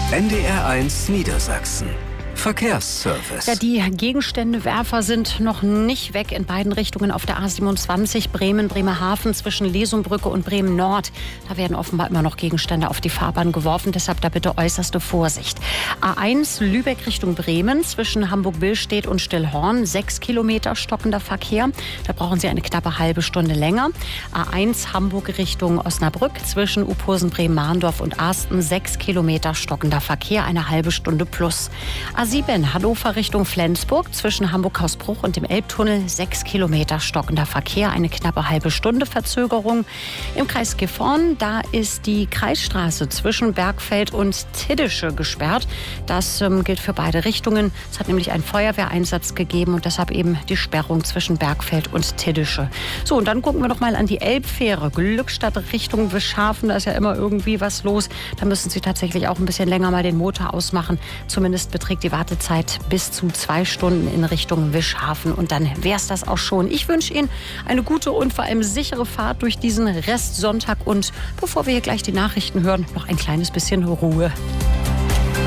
NDR1 Niedersachsen. Verkehrsservice. Ja, die Gegenständewerfer sind noch nicht weg in beiden Richtungen auf der A27 Bremen-Bremerhaven zwischen Lesumbrücke und Bremen-Nord. Da werden offenbar immer noch Gegenstände auf die Fahrbahn geworfen, deshalb da bitte äußerste Vorsicht. A1 Lübeck Richtung Bremen zwischen Hamburg-Billstedt und Stillhorn 6 Kilometer stockender Verkehr. Da brauchen Sie eine knappe halbe Stunde länger. A1 Hamburg Richtung Osnabrück zwischen Uphosen, Bremen-Mahndorf und Arsten 6 Kilometer stockender Verkehr, eine halbe Stunde plus. A7 Hannover Richtung Flensburg zwischen Hamburg-Hausbruch und dem Elbtunnel 6 Kilometer stockender Verkehr, eine knappe halbe Stunde Verzögerung. Im Kreis Gifhorn, da ist die Kreisstraße zwischen Bergfeld und Tiddische gesperrt. Das gilt für beide Richtungen. Es hat nämlich einen Feuerwehreinsatz gegeben und deshalb eben die Sperrung zwischen Bergfeld und Tiddische. So, und dann gucken wir noch mal an die Elbfähre. Glückstadt Richtung Wischhafen, da ist ja immer irgendwie was los. Da müssen Sie tatsächlich auch ein bisschen länger mal den Motor ausmachen. Zumindest beträgt die Wartezeit bis zu 2 Stunden in Richtung Wischhafen. Und dann wäre es das auch schon. Ich wünsche Ihnen eine gute und vor allem sichere Fahrt durch diesen Restsonntag. Und bevor wir hier gleich die Nachrichten hören, noch ein kleines bisschen Ruhe.